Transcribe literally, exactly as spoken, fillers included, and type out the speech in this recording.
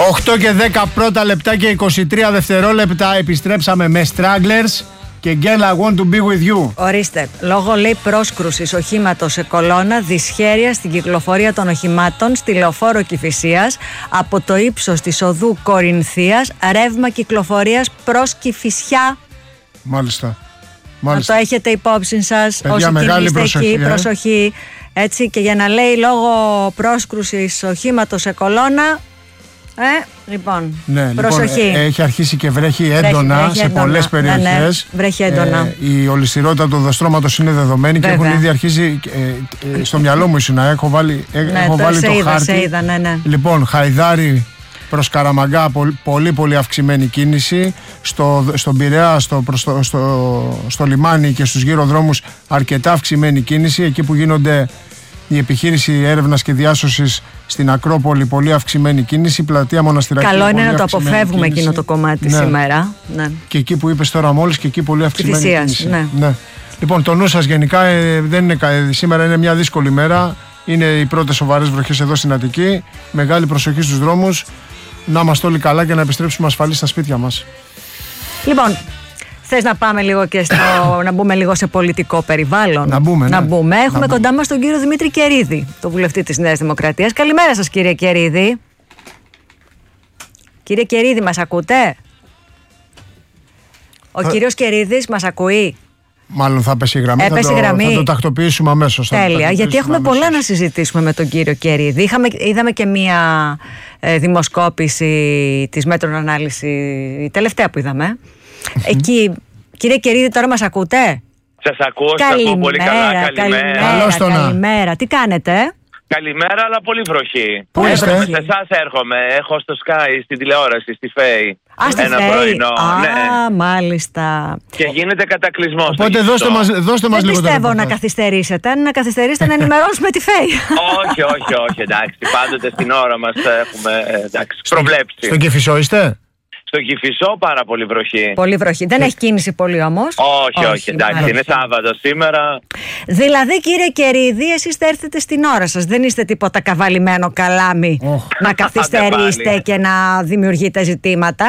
οκτώ και δέκα πρώτα λεπτά και είκοσι τρία δευτερόλεπτα. Επιστρέψαμε με Stragglers και Girl I Want to be with you. Ορίστε, λόγω λέει πρόσκρουσης οχήματος σε κολόνα, δυσχέρεια στην κυκλοφορία των οχημάτων στη λεωφόρο Κηφισίας από το ύψος της οδού Κορινθίας, ρεύμα κυκλοφορίας προς Κηφισιά. Μάλιστα. Μάλιστα. Να το έχετε υπόψη σας. Παιδιά, όσοι κινείστε προσοχή, εκεί, ε. προσοχή. Έτσι, και για να λέει λόγω πρόσκρουσης οχήματος σε κολόνα. Ε, λοιπόν, ναι, προσοχή. Λοιπόν, έχει αρχίσει και βρέχει έντονα βρέχει, βρέχει σε πολλές περιοχές. Ναι, ναι, βρέχει έντονα. Ε, η ολισθηρότητα του οδοστρώματος είναι δεδομένη. Βέβαια. Και έχουν ήδη αρχίσει. Ε, ε, στο μυαλό μου ήσουν, έχω βάλει, ε, ναι, έχω το, βάλει το είδα, χάρτη. Σε είδα, ναι, ναι. Λοιπόν, Χαϊδάρι προς Καραμαγκά, πολύ, πολύ πολύ αυξημένη κίνηση. Στο, στον Πειραιά, στο, προς το, στο, στο λιμάνι και στους γύρω δρόμους αρκετά αυξημένη κίνηση. Εκεί που γίνονται η επιχείρηση έρευνας και διάσωσης στην Ακρόπολη, πολύ αυξημένη κίνηση. Πλατεία Μοναστηρακίου. Καλό είναι να το αποφεύγουμε κίνηση. Εκείνο το κομμάτι, ναι, σήμερα. Ναι. Και εκεί που είπες τώρα μόλις, και εκεί πολύ αυξημένη Φυσίας, κίνηση. Ναι. Ναι. Λοιπόν, το νου σας γενικά ε, δεν είναι, ε, σήμερα είναι μια δύσκολη μέρα. Είναι οι πρώτες σοβαρές βροχές εδώ στην Αττική. Μεγάλη προσοχή στους δρόμους. Να είμαστε όλοι καλά και να επιστρέψουμε ασφαλείς στα σπίτια μας. Λοιπόν, θες να πάμε λίγο και στο, να μπούμε λίγο σε πολιτικό περιβάλλον? Να μπούμε, ναι. Να μπούμε. Έχουμε να κοντά μπούμε. μας τον κύριο Δημήτρη Κερίδη, τον βουλευτή της Νέας Δημοκρατίας. Καλημέρα σας, κύριε Κερίδη. Κύριε Κερίδη, μας ακούτε? Ο θα... κύριος Κερίδης μας ακούει? Μάλλον θα πέσει η γραμμή. Έπεσε θα, το, γραμμή. θα το τακτοποιήσουμε αμέσως. Τέλεια, γιατί έχουμε αμέσως. πολλά να συζητήσουμε με τον κύριο Κερίδη. Είχαμε, είδαμε και μία ε, δημοσκόπηση της Μέτρων Ανάλυση, η τελευταία που είδαμε. Εκεί, κύριε Κερίδη, τώρα μας ακούτε? Σας ακούω, σας ακούω πολύ καλά. Καλημέρα. Καλημέρα, καλημέρα. Τι κάνετε? Καλημέρα, αλλά πολύ βροχή. Πού είστε? Σε εσάς έρχομαι. Έχω στο Sky, στην τηλεόραση, στη ΦΕΗ. Α, στη ένα ΦΕΗ. πρωινό. Α, ναι. μάλιστα. Και γίνεται κατακλυσμός. Οπότε δώστε μας, δώστε μας Δεν λίγο. Δεν πιστεύω να καθυστερήσετε. Αν να καθυστερήσετε, να ενημερώσουμε τη ΦΕΗ. όχι, όχι, όχι. Εντάξει, πάντοτε στην ώρα μας έχουμε εντάξει, προβλέψει. Στον Κηφισό είστε? Στον Κηφισό πάρα πολύ βροχή. Πολύ βροχή. Δεν έχει κίνηση πολύ όμως. Όχι, όχι, όχι, εντάξει, όχι. Είναι Σάββατο σήμερα. Δηλαδή, κύριε Κερίδη, εσείς θα έρθετε στην ώρα σας. Δεν είστε τίποτα καβαλημένο καλάμι oh. να καθυστερήσετε και να δημιουργείτε ζητήματα.